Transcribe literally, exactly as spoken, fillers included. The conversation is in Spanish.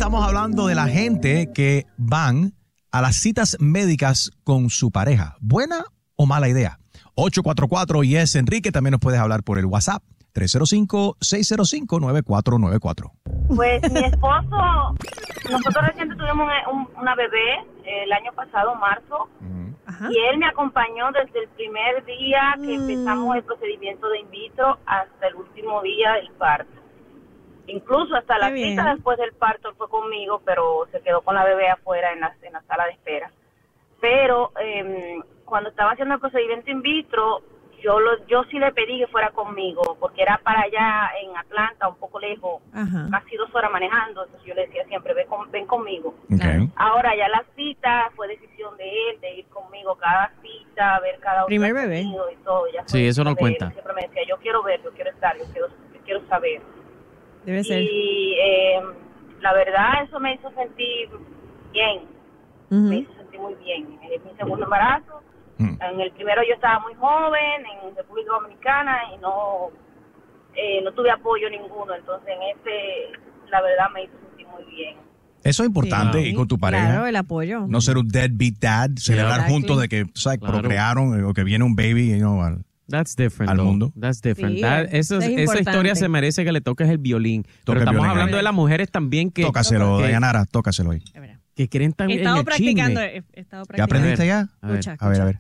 estamos hablando de la gente que van a las citas médicas con su pareja. ¿Buena o mala idea? ocho cuatro cuatro y es Enrique. También nos puedes hablar por el WhatsApp tres cero cinco, seis cero cinco, nueve cuatro nueve cuatro. Pues mi esposo, nosotros recién tuvimos un, una bebé el año pasado, marzo, uh-huh. y él me acompañó desde el primer día que mm. empezamos el procedimiento de in vitro hasta el último día del parto. Incluso hasta la Qué cita bien. después del parto él fue conmigo, pero se quedó con la bebé afuera en la, en la sala de espera. Pero eh, cuando estaba haciendo el procedimiento in vitro, yo lo, yo sí le pedí que fuera conmigo, porque era para allá en Atlanta, un poco lejos, Ajá. casi dos horas manejando, entonces yo le decía siempre, ven, con, ven conmigo. Okay. Ahora ya la cita fue decisión de él, de ir conmigo cada cita, ver cada primer bebé y todo. Ya sí, eso no cuenta. Él siempre me decía, yo quiero ver, yo quiero estar, yo quiero, yo quiero saber. Debe ser. Y eh, la verdad eso me hizo sentir bien, uh-huh. me hizo sentir muy bien. Es mi segundo embarazo. En el primero yo estaba muy joven, en República Dominicana, y no eh, no tuve apoyo ninguno. Entonces, en este, la verdad, me hizo sentir muy bien. Eso es importante, sí, y con tu pareja. Claro, el apoyo. No ser un deadbeat dad, celebrar Exactly. juntos de que, ¿sabes? Claro. Procrearon o que viene un baby, you know, al, That's different, al though. mundo. That's different. Sí, That, eso, es esa importante. historia se merece que le toques el violín. Toca Pero el estamos violín, hablando ahí. de las mujeres también que... Tócaselo, que, Dayanara, tócaselo ahí. que quieren He también estado el practicando. chisme. He, he estado ¿Ya practicando. aprendiste ya? A ver, Escucha, A ver, a ver.